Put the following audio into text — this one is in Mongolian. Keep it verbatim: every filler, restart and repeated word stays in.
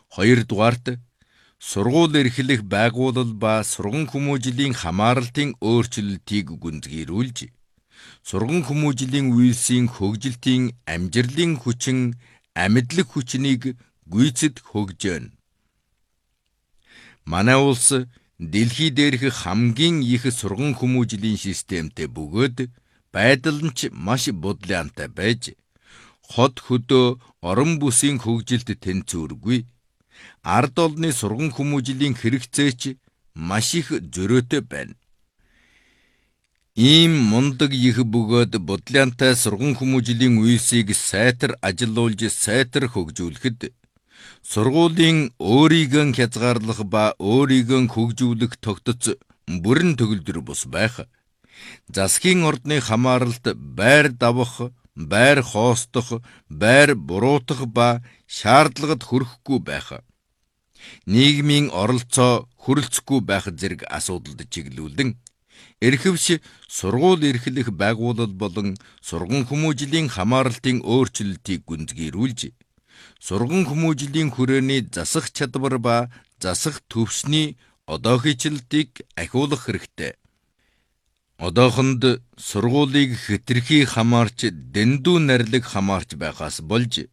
Хоёрдугаарт сургууль эрхлэх байгууллал ба сурган хүмүүжлийн хамааралтын өөрчлөлтийг гүнзгийрүүлж, сурган хүмүүжлийн үйлсийн хөгжилтийн амжилтын хүчин амьдлаг хүчнийг гүйцэд хөгжөөнө. Манай улс дэлхий дээрх хамгийн их сурган хүмүүжлийн системтэй бөгөөд байдал нь ч маш бодлоонтой байж, хот хөдөө орон бүсийн хөгжилд тэнцвэргүй, ард олны сурган хүмүүжлийн хэрэгцээ ч маш их зөрөөтэй байна. Ийм мундаг их бөгөөд бодлоонтой сурган хүмүүжлийн үйлсийг сайтар ажилуулж сайтар хөгжүүлэхэд, сургуулийн өөрийгөө хязгаарлах ба өөрийгөө хөгжүүлэх тогтоц бүрэн төгөлдөр бус байх, засгийн ордны хамааралт байр давах, байр хоостох, байр буруутах ба шаардлагад хүрэхгүй байх, нийгмийн оролцоо хүрэлцэхгүй байх зэрэг асуудалд чиглүүлэн, эрхэвч сургууль эрхлэх байгууллал болон сурган хүмүүжлийн хамааралтын өөрчлөлтийг гүнзгийрүүлж, сурган хүмүүжлийн хүрээний засах чадвар ба засах төвшний одоохичлалтыг ахиулах хэрэгтэй. Одоохонд сургуулийг хэтэрхий хамаарч дэндүү нарилаг хамаарч байхаас болж,